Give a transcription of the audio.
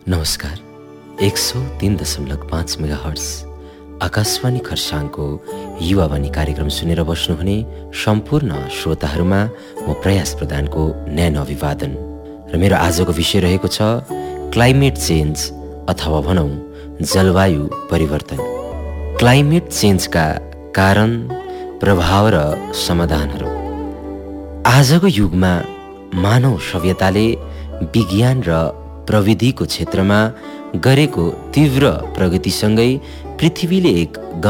नमस्कार 103.5 मेगाहर्ट्ज आकाशवाणी खरसाङको युवावाणी कार्यक्रम सुनेर बस्नुहुने सम्पूर्ण श्रोताहरूमा म प्रयास प्रधानको न्यानो अभिवादन र मेरो आजको विषय रहेको छ क्लाइमेट चेन्ज अथवा भनौँ जलवायु परिवर्तन। क्लाइमेट चेन्जका कारण, प्रभाव र समाधानहरू। आजको युगमा मानव सभ्यताले विज्ञान र प्रविधिको क्षेत्रमा गरेको तीव्र प्रगतिसँगै पृथ्वीले एक